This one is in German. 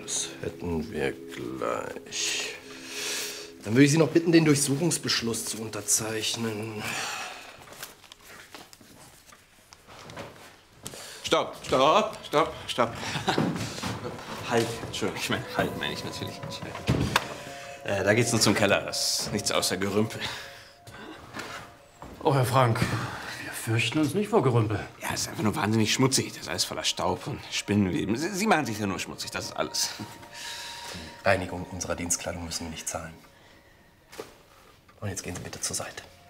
Das hätten wir gleich. Dann würde ich Sie noch bitten, den Durchsuchungsbeschluss zu unterzeichnen. Stopp. Halt, Entschuldigung, halt meine ich natürlich nicht. Da geht's nur zum Keller, das ist nichts außer Gerümpel. Oh, Herr Frank, wir fürchten uns nicht vor Gerümpel. Ja, es ist einfach nur wahnsinnig schmutzig. Das ist alles voller Staub und Spinnenweben. Sie machen sich ja nur schmutzig, das ist alles. Reinigung unserer Dienstkleidung müssen wir nicht zahlen. Und jetzt gehen Sie bitte zur Seite.